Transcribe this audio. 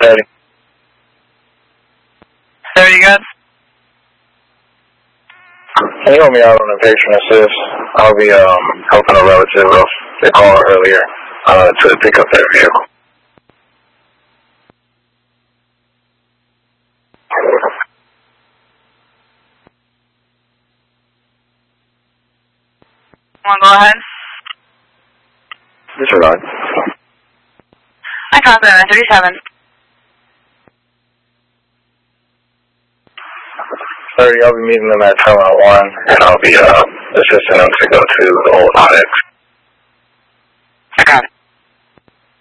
30. 30, you good? Can you help me out on the patron assist? I'll be helping a relative of the call earlier to pick up their vehicle. Go ahead. Disregard. I copy that, 37. 30, I'll be meeting them at Terminal 1, and I'll be assisting them to go to the old Onyx.